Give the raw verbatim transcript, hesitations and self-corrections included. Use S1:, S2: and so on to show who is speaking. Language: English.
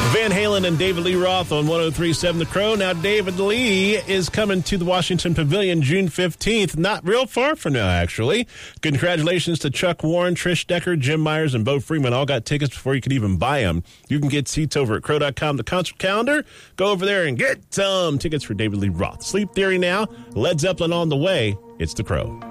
S1: Van Halen and David Lee Roth on one oh three point seven The Crow. Now, David Lee is coming to the Washington Pavilion June fifteenth. Not real far from now, actually. Congratulations to Chuck Warren, Trish Decker, Jim Myers, and Bo Freeman. All got tickets before you could even buy them. You can get seats over at crow dot com. The concert calendar. Go over there and get some tickets for David Lee Roth. Sleep Theory now. Led Zeppelin on the way. It's The Crow.